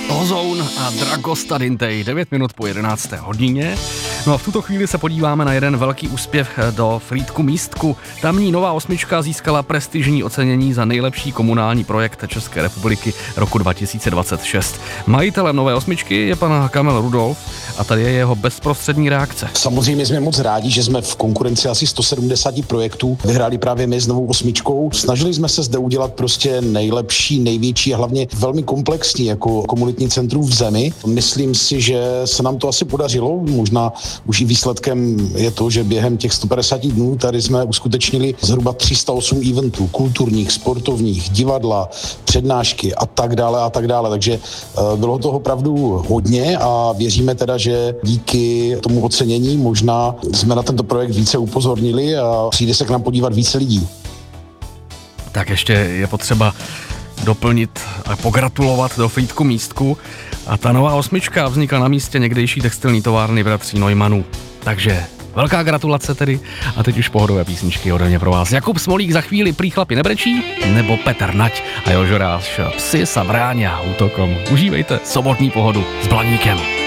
Ozone a Dragosta Dintej, 9 minut po 11. hodině. No a v tuto chvíli se podíváme na jeden velký úspěch do Frýdku Místku. Tamní Nová osmička získala prestižní ocenění za nejlepší komunální projekt České republiky roku 2026. Majitelem Nové osmičky je pan Kamil Rudolf a tady je jeho bezprostřední reakce. Samozřejmě jsme moc rádi, že jsme v konkurenci asi 170 projektů vyhráli právě my s Novou osmičkou. Snažili jsme se zde udělat prostě nejlepší, největší a hlavně velmi komplexní jako komunitní centrum v zemi. Myslím si, že se nám to asi podařilo. Možná už i výsledkem je to, že během těch 150 dnů tady jsme uskutečnili zhruba 308 eventů, kulturních, sportovních, divadla, přednášky a tak dále. Takže bylo toho opravdu hodně a věříme teda, že díky tomu ocenění možná jsme na tento projekt více upozornili a přijde se k nám podívat více lidí. Tak ještě je potřeba doplnit a pogratulovat do Frýdku Místku. A ta Nová osmička vznikla na místě někdejší textilní továrny bratří Neumannů. Takže velká gratulace tedy a teď už pohodové písničky ode mě pro vás. Jakub Smolík za chvíli Prý chlapi nebrečí nebo Petr Nať a Jožoráš Psi sa bráňa útokom. Užívejte sobotní pohodu s Blaníkem.